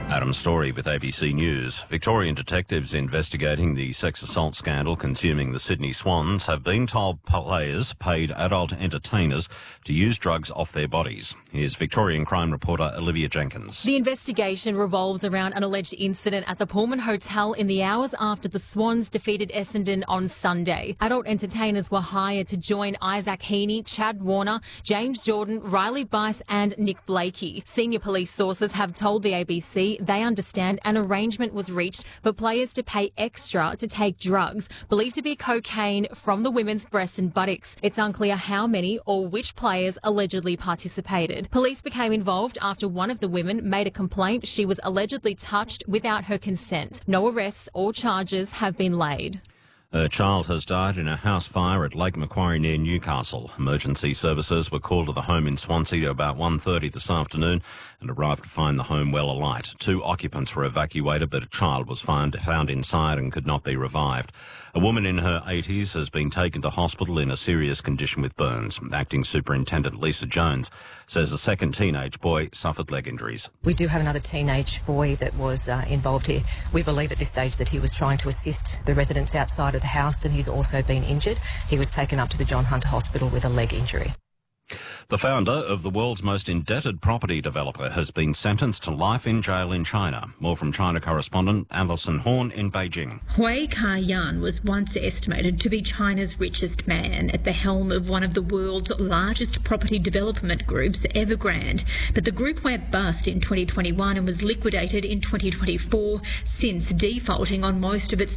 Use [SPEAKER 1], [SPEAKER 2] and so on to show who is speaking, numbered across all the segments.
[SPEAKER 1] Adam Story with ABC News. Victorian detectives investigating the sex assault scandal consuming the Sydney Swans have been told players paid adult entertainers to use drugs off their bodies. Here's Victorian crime reporter Olivia Jenkins.
[SPEAKER 2] The investigation revolves around an alleged incident at the Pullman Hotel in the hours after the Swans defeated Essendon on Sunday. Adult entertainers were hired to join Isaac Heaney, Chad Warner, James Jordan, Riley Bice and Nick Blakey. Senior police sources have told the ABC they understand an arrangement was reached for players to pay extra to take drugs believed to be cocaine from the women's breasts and buttocks. It's unclear how many or which players allegedly participated. Police became involved after one of the women made a complaint she was allegedly touched without her consent. No arrests or charges have been laid.
[SPEAKER 1] A child has died in a house fire at Lake Macquarie near Newcastle. Emergency services were called to the home in Swansea at about 1:30 this afternoon and arrived to find the home well alight. 2 occupants were evacuated, but a child was found inside and could not be revived. A woman in her 80s has been taken to hospital in a serious condition with burns. Acting Superintendent Lisa Jones says a second teenage boy suffered leg injuries.
[SPEAKER 3] We do have another teenage boy that was involved here. We believe at this stage that he was trying to assist the residents outside of the house, and he's also been injured. He was taken up to the John Hunter Hospital with a leg injury.
[SPEAKER 1] The founder of the world's most indebted property developer has been sentenced to life in jail in China. More from China correspondent Alison Horn in Beijing.
[SPEAKER 4] Hui Ka-yan was once estimated to be China's richest man at the helm of one of the world's largest property development groups, Evergrande. But the group went bust in 2021 and was liquidated in 2024, since defaulting on most of its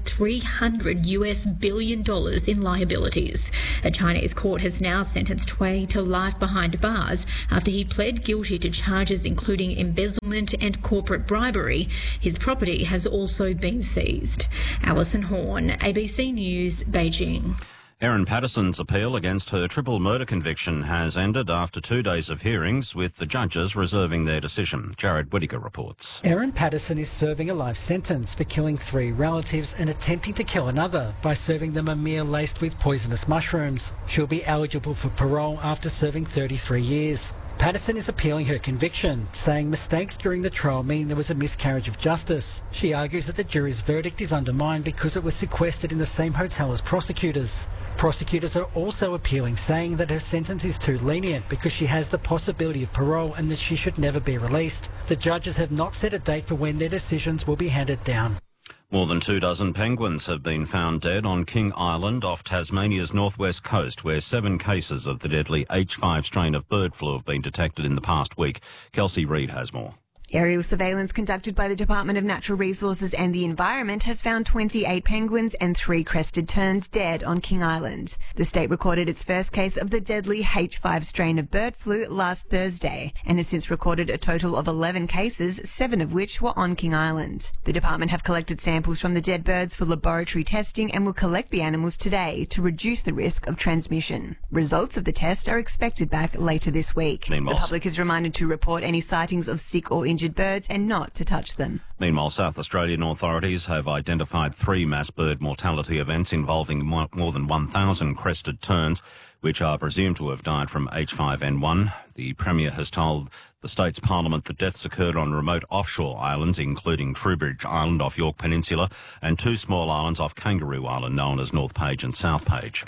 [SPEAKER 4] $300 billion in liabilities. A Chinese court has now sentenced Hui to life behind bars after he pled guilty to charges including embezzlement and corporate bribery. His property has also been seized. Alison Horn, ABC News, Beijing.
[SPEAKER 1] Erin Patterson's appeal against her triple murder conviction has ended after 2 days of hearings, with the judges reserving their decision. Jared Whittaker reports.
[SPEAKER 5] Erin Patterson is serving a life sentence for killing 3 relatives and attempting to kill another by serving them a meal laced with poisonous mushrooms. She'll be eligible for parole after serving 33 years. Patterson is appealing her conviction, saying mistakes during the trial mean there was a miscarriage of justice. She argues that the jury's verdict is undermined because it was sequestered in the same hotel as prosecutors. Prosecutors are also appealing, saying that her sentence is too lenient because she has the possibility of parole and that she should never be released. The judges have not set a date for when their decisions will be handed down.
[SPEAKER 1] More than 24 penguins have been found dead on King Island off Tasmania's northwest coast, where 7 cases of the deadly H5 strain of bird flu have been detected in the past week. Kelsey Reid has more.
[SPEAKER 6] Aerial surveillance conducted by the Department of Natural Resources and the Environment has found 28 penguins and 3 crested terns dead on King Island. The state recorded its first case of the deadly H5 strain of bird flu last Thursday and has since recorded a total of 11 cases, 7 of which were on King Island. The department have collected samples from the dead birds for laboratory testing and will collect the animals today to reduce the risk of transmission. Results of the test are expected back later this week.
[SPEAKER 1] Meanwhile,
[SPEAKER 6] the public is reminded to report any sightings of sick or injured birds and not to touch them.
[SPEAKER 1] Meanwhile, South Australian authorities have identified 3 mass bird mortality events involving more than 1,000 crested terns, which are presumed to have died from H5N1. The Premier has told the state's parliament that deaths occurred on remote offshore islands, including Trowbridge Island off York Peninsula and 2 small islands off Kangaroo Island, known as North Page and South Page.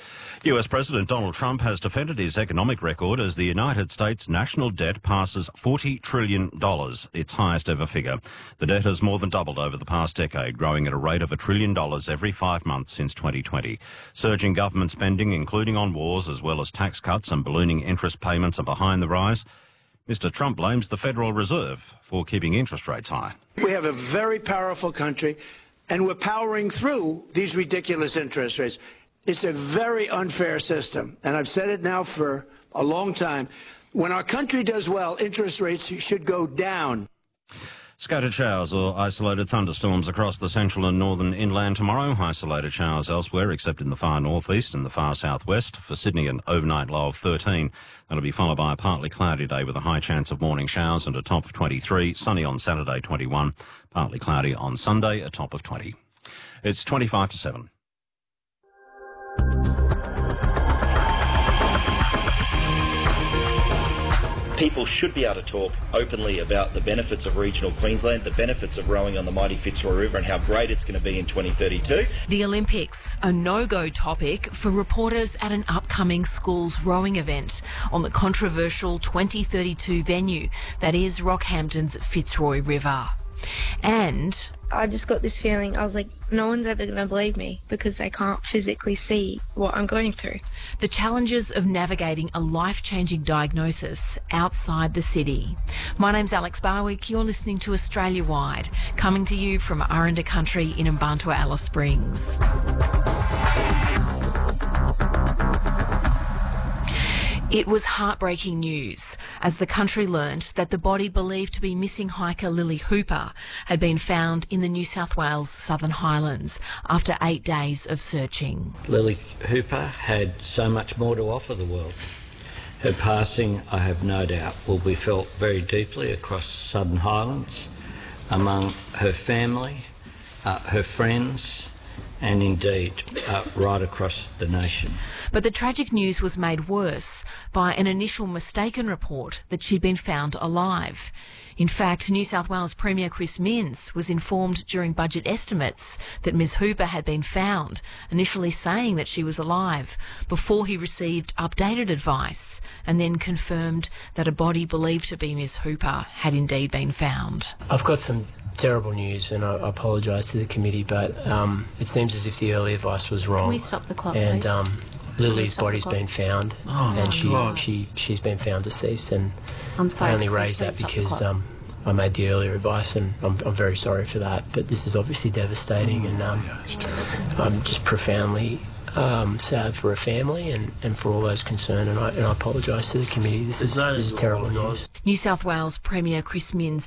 [SPEAKER 1] US President Donald Trump has defended his economic record as the United States national debt passes $40 trillion, its highest ever figure. The debt has more than doubled over the past decade, growing at a rate of $1 trillion every 5 months since 2020. Surging government spending, including on wars, as well as tax cuts and ballooning interest payments, are behind the rise. Mr. Trump blames the Federal Reserve for keeping interest rates high.
[SPEAKER 7] We have a very powerful country, and we're powering through these ridiculous interest rates. It's a very unfair system, and I've said it now for a long time. When our country does well, interest rates should go down.
[SPEAKER 1] Scattered showers or isolated thunderstorms across the central and northern inland tomorrow. Isolated showers elsewhere except in the far northeast and the far southwest. For Sydney, an overnight low of 13. That'll be followed by a partly cloudy day with a high chance of morning showers and a top of 23. Sunny on Saturday, 21. Partly cloudy on Sunday, a top of 20. It's 25 to 7.
[SPEAKER 8] People should be able to talk openly about the benefits of regional Queensland, the benefits of rowing on the mighty Fitzroy River and how great it's going to be in 2032.
[SPEAKER 9] The Olympics, a no-go topic for reporters at an upcoming schools rowing event on the controversial 2032 venue that is Rockhampton's Fitzroy River. And
[SPEAKER 10] I just got this feeling, I was like, no one's ever going to believe me because they can't physically see what I'm going through.
[SPEAKER 9] The challenges of navigating a life-changing diagnosis outside the city. My name's Alex Barwick. You're listening to Australia Wide, coming to you from Aranda Country in Mbantua Alice Springs. It was heartbreaking news as the country learnt that the body believed to be missing hiker Lily Hooper had been found in the New South Wales Southern Highlands after 8 days of searching.
[SPEAKER 11] Lily Hooper had so much more to offer the world. Her passing, I have no doubt, will be felt very deeply across Southern Highlands, among her family, her friends, and indeed right across the nation.
[SPEAKER 9] But the tragic news was made worse by an initial mistaken report that she'd been found alive. In fact, New South Wales Premier Chris Minns was informed during budget estimates that Ms Hooper had been found, initially saying that she was alive, before he received updated advice and then confirmed that a body believed to be Ms Hooper had indeed been found.
[SPEAKER 12] I've got some terrible news, and I apologise to the committee, but it seems as if the early advice was wrong.
[SPEAKER 13] Can we stop the clock,
[SPEAKER 12] and,
[SPEAKER 13] please?
[SPEAKER 12] Lily's body's been found, and she's been found deceased. And
[SPEAKER 13] I'm sorry,
[SPEAKER 12] I only raised that because I made the earlier advice, and I'm very sorry for that. But this is obviously devastating, and I'm just profoundly sad for her family and for all those concerned, and I apologise to the committee. This is terrible news.
[SPEAKER 9] New South Wales Premier Chris Minns